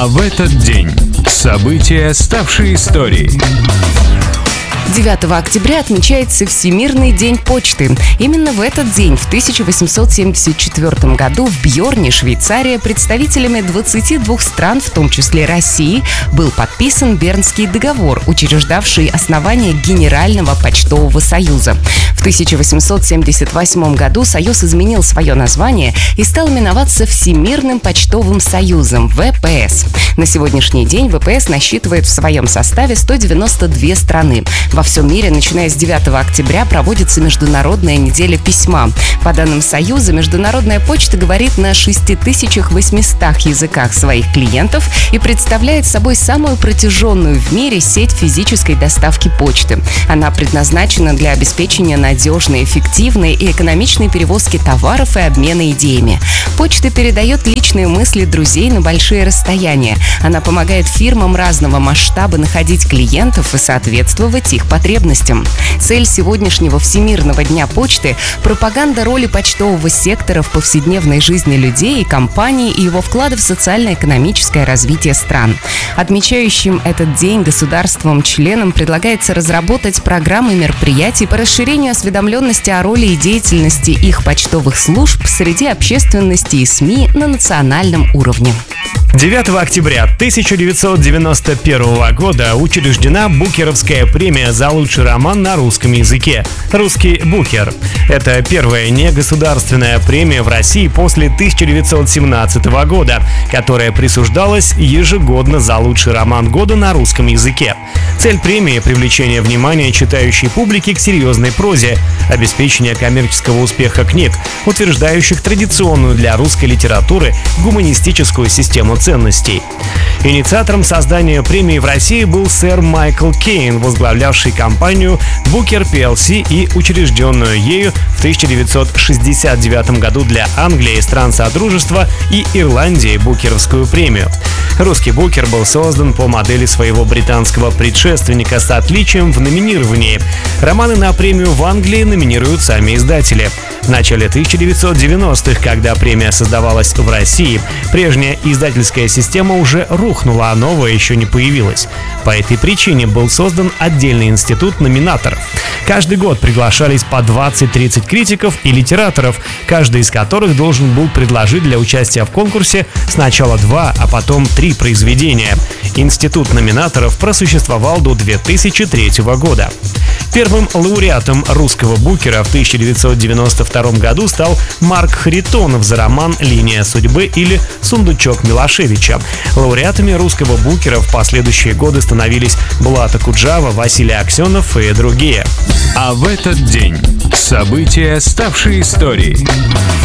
А в этот день события, ставшие историей. 9 октября отмечается Всемирный день почты. Именно в этот день, в 1874 году, в Бьорне, Швейцария, представителями 22 стран, в том числе России, был подписан Бернский договор, учреждавший основание Генерального почтового союза. В 1878 году союз изменил свое название и стал именоваться Всемирным почтовым союзом, ВПС. На сегодняшний день ВПС насчитывает в своем составе 192 страны. Во всем мире, начиная с 9 октября, проводится Международная неделя письма. По данным Союза, Международная почта говорит на 6800 языках своих клиентов и представляет собой самую протяженную в мире сеть физической доставки почты. Она предназначена для обеспечения надежной, эффективной и экономичной перевозки товаров и обмена идеями. Почта передает личные мысли друзей на большие расстояния. Она помогает фирмам разного масштаба находить клиентов и соответствовать их потребностям. Цель сегодняшнего Всемирного дня почты – пропаганда роли почтового сектора в повседневной жизни людей и компаний и его вклада в социально-экономическое развитие стран. Отмечающим этот день государствам-членам предлагается разработать программы мероприятий по расширению осведомленности о роли и деятельности их почтовых служб среди общественности и СМИ на национальном уровне. 9 октября 1991 года учреждена Букеровская премия за лучший роман на русском языке «Русский Букер». Это первая негосударственная премия в России после 1917 года, которая присуждалась ежегодно за лучший роман года на русском языке. Цель премии – привлечение внимания читающей публики к серьезной прозе, обеспечение коммерческого успеха книг, утверждающих традиционную для русской литературы гуманистическую систему ценностей. Инициатором создания премии в России был сэр Майкл Кейн, возглавлявший компанию Booker PLC и учрежденную ею в 1969 году для Англии, стран Содружества и Ирландии Букеровскую премию. Русский Букер был создан по модели своего британского предшественника с отличием в номинировании. Романы на премию в Англии номинируют сами издатели. В начале 1990-х, когда премия создавалась в России, прежняя издательская система уже рухнула, а новая еще не появилась. По этой причине был создан отдельный институт номинаторов. Каждый год приглашались по 20-30 критиков и литераторов, каждый из которых должен был предложить для участия в конкурсе сначала 2, а потом 3 произведения. Институт номинаторов просуществовал до 2003 года. Первым лауреатом русского Букера в 1992 году стал Марк Харитонов за роман «Линия судьбы» или «Сундучок Милошевича». Лауреатами русского Букера в последующие годы становились Булат Акуджава, Василий Аксенов и другие. А в этот день события, ставшие историей.